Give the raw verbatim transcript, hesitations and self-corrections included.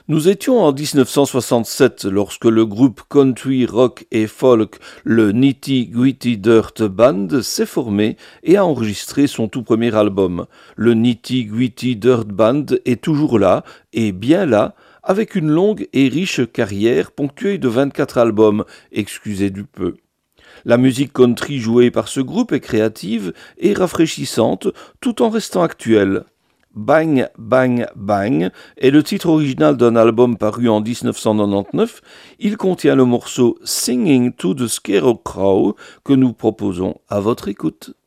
Nous étions en dix-neuf cent soixante-sept lorsque le groupe country, rock et folk, le Nitty Gritty Dirt Band, s'est formé et a enregistré son tout premier album. Le Nitty Gritty Dirt Band est toujours là, et bien là, avec une longue et riche carrière ponctuée de vingt-quatre albums, excusez du peu. La musique country jouée par ce groupe est créative et rafraîchissante tout en restant actuelle. Bang Bang Bang est le titre original d'un album paru en dix-neuf cent quatre-vingt-dix-neuf. Il contient le morceau Singing to the Scarecrow que nous proposons à votre écoute.